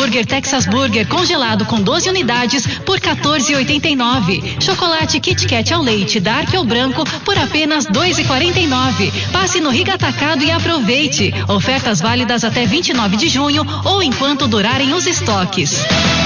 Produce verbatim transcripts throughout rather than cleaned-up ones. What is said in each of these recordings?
hambúrguer Texas Burger congelado com doze unidades por quatorze reais e oitenta e nove centavos. Chocolate Kit Kat ao leite Dark ou branco por apenas dois reais e quarenta e nove centavos. Passe no Riga Atacado e aproveite. Ofertas válidas até vinte e nove de junho ou enquanto durarem os estoques.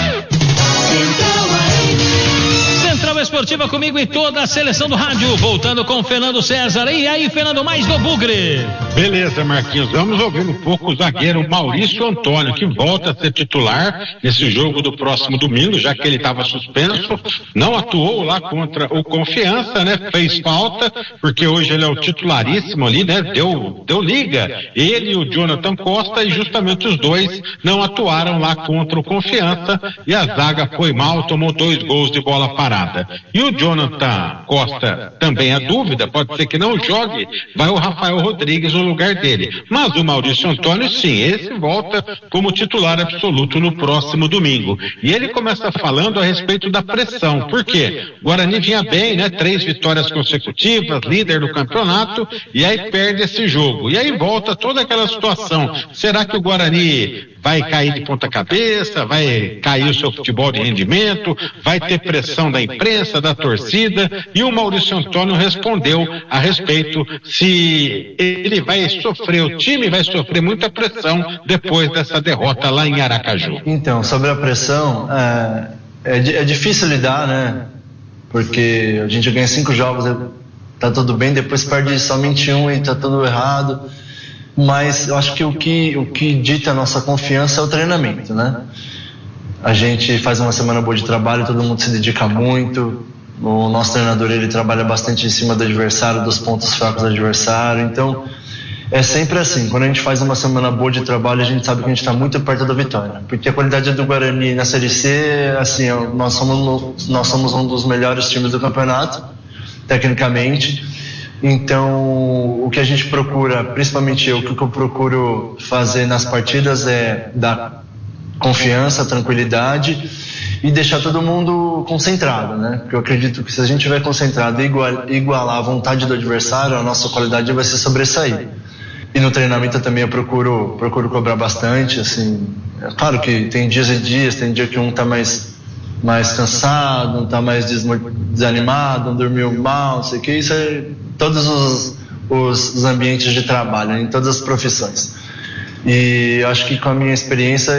Central Esportiva comigo e toda a seleção do rádio, voltando com o Fernando César. E aí, Fernando, mais do Bugre. Beleza, Marquinhos, vamos ouvir um pouco o zagueiro Maurício Antônio, que volta a ser titular nesse jogo do próximo domingo, já que ele estava suspenso, não atuou lá contra o Confiança, né, fez falta, porque hoje ele é o titularíssimo ali, né, deu, deu liga, ele e o Jonathan Costa, e justamente os dois não atuaram lá contra o Confiança, e a zaga foi mal, tomou dois gols de bola parada. E o Jonathan Costa também é dúvida, pode ser que não jogue, vai o Rafael Rodrigues no lugar dele. Mas o Maurício Antônio, sim, esse volta como titular absoluto no próximo domingo. E ele começa falando a respeito da pressão. Por quê? O Guarani vinha bem, né? Três vitórias consecutivas, líder do campeonato, e aí perde esse jogo. E aí volta toda aquela situação. Será que o Guarani vai cair de ponta cabeça? Vai cair o seu futebol de rendimento? Vai ter pressão da imprensa, da torcida? E o Maurício Antônio respondeu a respeito se ele vai sofrer, o time vai sofrer muita pressão depois dessa derrota lá em Aracaju. Então, sobre a pressão, é, é, é difícil lidar, né? Porque a gente ganha cinco jogos, tá tudo bem, depois perde somente um e tá tudo errado. Mas eu acho que o que, o que dita a nossa confiança é o treinamento, né? A gente faz uma semana boa de trabalho, todo mundo se dedica muito. O nosso treinador, ele trabalha bastante em cima do adversário, dos pontos fracos do adversário. Então, é sempre assim, quando a gente faz uma semana boa de trabalho, a gente sabe que a gente está muito perto da vitória. Porque a qualidade do Guarani na Série C, assim, nós somos, nós somos um dos melhores times do campeonato, tecnicamente. Então, o que a gente procura, principalmente eu, o que eu procuro fazer nas partidas é dar confiança, tranquilidade e deixar todo mundo concentrado, né? Porque eu acredito que se a gente estiver concentrado e igual, igualar a vontade do adversário, a nossa qualidade vai se sobressair. E no treinamento também eu procuro, procuro cobrar bastante, assim, é claro que tem dias e dias, tem dia que um tá mais, mais cansado, um tá mais desanimado, um dormiu mal, não sei o que, isso é todos os, os, os ambientes de trabalho, em todas as profissões. E acho que com a minha experiência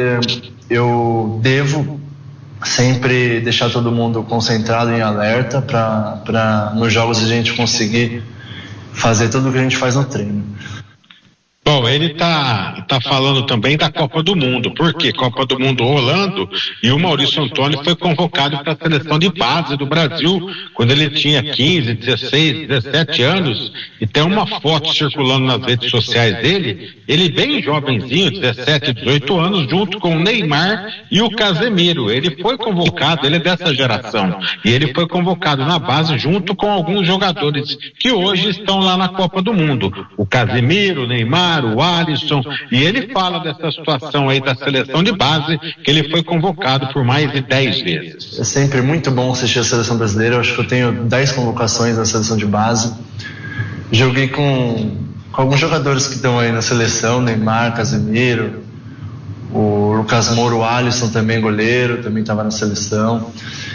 eu devo sempre deixar todo mundo concentrado em alerta para nos jogos a gente conseguir fazer tudo o que a gente faz no treino. Bom, ele tá, tá falando também da Copa do Mundo, porque Copa do Mundo rolando, e o Maurício Antônio foi convocado para a seleção de base do Brasil quando ele tinha quinze, dezesseis, dezessete anos, e tem uma foto circulando nas redes sociais dele, ele bem jovenzinho, dezessete, dezoito anos, junto com o Neymar e o Casemiro. Ele foi convocado, ele é dessa geração, e ele foi convocado na base junto com alguns jogadores que hoje estão lá na Copa do Mundo, o Casemiro, o Neymar, o Alisson, e ele fala dessa situação aí da seleção de base, que ele foi convocado por mais de dez vezes. É sempre muito bom assistir a seleção brasileira. Eu acho que eu tenho dez convocações na seleção de base. Joguei com, com alguns jogadores que estão aí na seleção, Neymar, Casemiro, o Lucas Moura, o Alisson também, goleiro, também estava na seleção.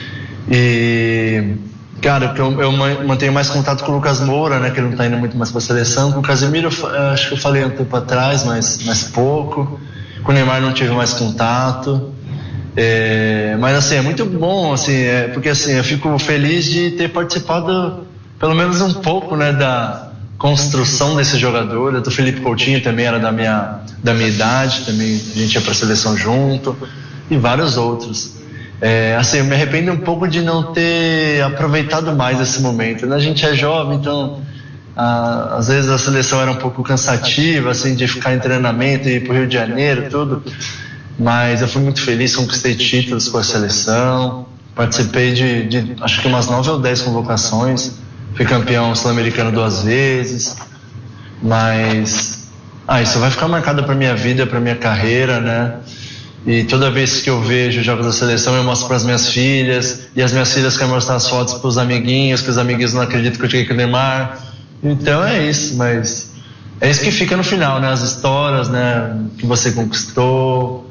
E cara, eu, eu mantenho mais contato com o Lucas Moura, né, que ele não está indo muito mais para a seleção. Com o Casemiro, acho que eu falei um tempo atrás, mas, mas pouco. Com o Neymar não tive mais contato. É, mas assim, é muito bom, assim, é, porque assim, eu fico feliz de ter participado pelo menos um pouco, né, da construção desse jogador. O Felipe Coutinho também era da minha, da minha idade, também a gente ia para a seleção junto, e vários outros. É, assim, eu me arrependo um pouco de não ter aproveitado mais esse momento, né? A gente é jovem, então ah, às vezes a seleção era um pouco cansativa, assim, de ficar em treinamento e ir pro Rio de Janeiro, tudo, mas eu fui muito feliz, conquistei títulos com a seleção, participei de, de acho que umas nove ou dez convocações, fui campeão sul-americano duas vezes, mas ah, isso vai ficar marcado para minha vida, para minha carreira, né? E toda vez que eu vejo jogos da seleção, eu mostro para as minhas filhas, e as minhas filhas querem mostrar as fotos para os amiguinhos, que os amiguinhos não acreditam que eu cheguei com o Neymar. Então é isso, mas é isso que fica no final, né? As histórias, né, que você conquistou,